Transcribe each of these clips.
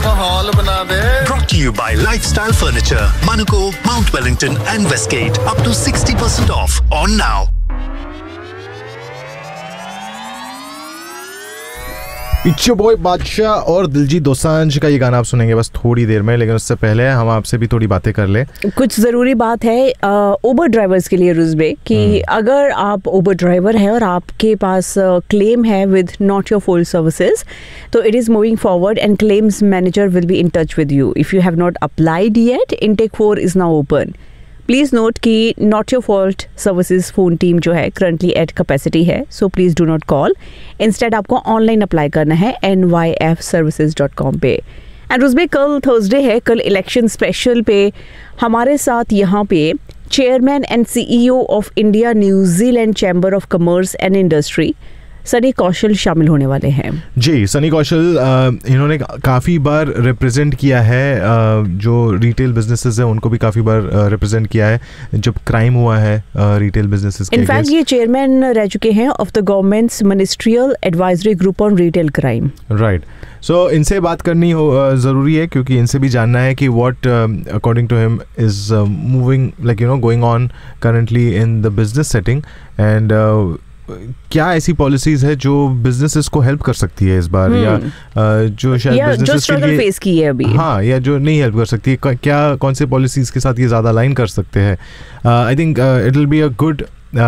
माहौल बना दे। Brought to you by Lifestyle Furniture, Manuko, Mount Wellington and Westgate. Up to 60% off on now. It's your boy बादशाह और दिलजीत दोसांझ का ये गाना आप सुनेंगे बस थोड़ी देर में, लेकिन उससे पहले हम आपसे भी थोड़ी बातें कर ले। कुछ ज़रूरी बात है उबर ड्राइवर्स के लिए रुजबे कि अगर आप उबर ड्राइवर हैं और आपके पास क्लेम है with not your full services, तो it is moving forward and claims manager will be in touch with you. If you have not applied yet, intake 4 is now open. Please note कि not your fault services phone team जो है currently eight capacity है, so please do not call. Instead आपको online apply करना है nyfservices.com पे। And उसमें कल थर्सडे है, कल इलेक्शन स्पेशल पे हमारे साथ यहाँ पे chairman and CEO of India New Zealand chamber of commerce and industry Sunny कौशल शामिल होने वाले हैं। जी, सनी कौशल इन्होंने काफ़ी बार रिप्रेजेंट किया है, जो रिटेल बिजनेसेस हैं उनको भी काफ़ी बार रिप्रेजेंट किया है जब क्राइम हुआ है रिटेल बिजनेसेस के। इनफैक्ट ये चेयरमैन रह चुके हैं of the governments ministerial advisory group on retail crime. Right, सो इनसे बात करनी ज़रूरी है क्योंकि इनसे भी जानना है कि what according to him is moving like going on currently in the business setting, and क्या ऐसी पॉलिसीज है जो बिजनेसेस को हेल्प कर सकती है इस बार, या जो शायद बिजनेसेस के लिए फेस की है अभी, हाँ, या जो नहीं हेल्प कर सकती है, क्या कौन से पॉलिसीज के साथ ये ज़्यादा अलाइन कर सकते हैं। I think it will be a good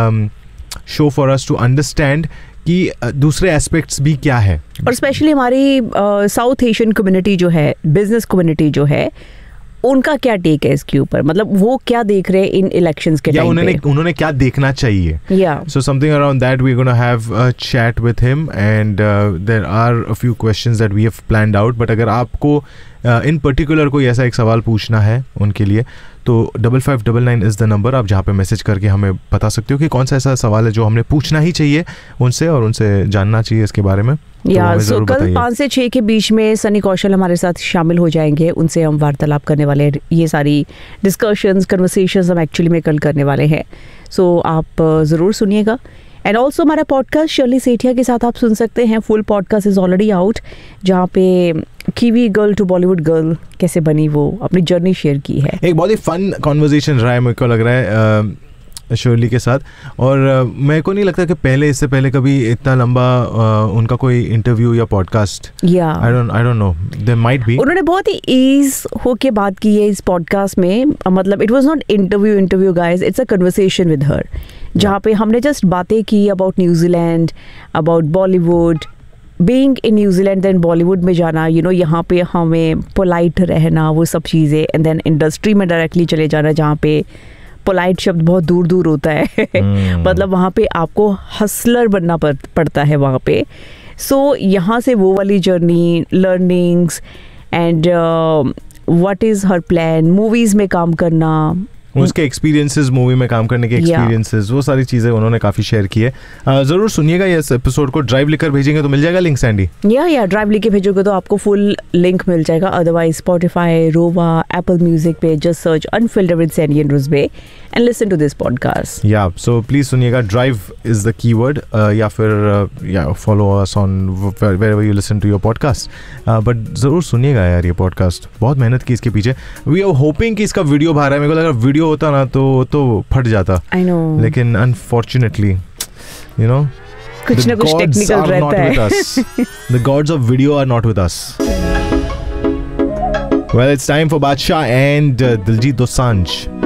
show for us to understand कि दूसरे एस्पेक्ट्स भी क्या है, और स्पेशली हमारी साउथ एशियन कम्युनिटी जो है, बिजनेस कम्युनिटी जो है, उनका क्या टेक है इसके ऊपर, मतलब वो क्या देख रहे हैं इन इलेक्शंस के टाइम पे, उन्होंने क्या देखना चाहिए। So something around that we are gonna have a chat with him, and there are a few questions that we have planned out, but अगर आपको इन पर्टिकुलर कोई ऐसा एक सवाल पूछना है उनके लिए तो 5599 इज़ द नंबर, आप जहाँ पे मैसेज करके हमें बता सकते हो कि कौन सा ऐसा सवाल है जो हमने पूछना ही चाहिए उनसे और उनसे जानना चाहिए इसके बारे में। सो कल 5 से 6 के बीच में सनी कौशल हमारे साथ शामिल हो जाएंगे, उनसे हम वार्तालाप करने वाले हैं, ये सारी डिस्कशंस कन्वर्सेशंस हम एक्चुअली में कल करने वाले हैं। सो आप ज़रूर सुनिएगा। एंड ऑल्सो हमारा पॉडकास्ट शर्ली सेठिया के साथ आप सुन सकते हैं, full podcast is already out, जहाँ पे kiwi girl to Bollywood girl कैसे बनी वो अपनी जर्नी शेयर की है। एक बहुत ही फन कॉन्वर्जेशन रहा है मेरे को लग रहा है शर्ली के साथ, और मेरे को नहीं लगता कि इससे पहले कभी इतना लंबा उनका कोई इंटरव्यू या podcast, I don't know, there might be. उन्होंने बहुत ही ईज होके बात की है इस पॉडकास्ट में, मतलब it was not interview guys, it's a conversation with her, जहाँ पे हमने जस्ट बातें की about New Zealand, about Bollywood, being in New Zealand then Bollywood में जाना, यहाँ पे हमें पोलाइट रहना, वो सब चीज़ें, एंड देन इंडस्ट्री में डायरेक्टली चले जाना जहाँ पे पोलाइट शब्द बहुत दूर दूर होता है मतलब वहाँ पे आपको हसलर बनना पड़ता है वहाँ पे। सो यहाँ से वो वाली journey, learnings, and what is her plan, movies में काम करना, उसके एक्सपीरियंसेस, मूवी में काम करने के एक्सपीरियंसेस, वो सारी चीज़ें उन्होंने काफ़ी शेयर की है। ज़रूर सुनिएगा ये एपिसोड को। ड्राइव लिखकर भेजेंगे तो मिल जाएगा लिंक सैंडी? या ड्राइव लिख के भेजोगे तो आपको फुल लिंक मिल जाएगा, अदरवाइज स्पॉटिफाई, रोवा, एप्पल म्यूजिक पे just search unfiltered with Sandy and रुजबे and listen to this podcast. या सो प्लीज सुनिएगा, ड्राइव इज द कीवर्ड, या फिर follow us on wherever you listen to your podcast, but ज़रूर सुनिएगा यार ये पॉडकास्ट, बहुत मेहनत की इसके पीछे। वी आर होपिंग कि इसका वीडियो बाहर है, मेरे को लगा वीडियो होता ना तो फट जाता, I know. लेकिन अनफॉर्चुनेटली कुछ ना कुछ टेक्निकल रहता है। The gods of video are not with us. Well, it's time for Badshah and Diljit Dosanjh.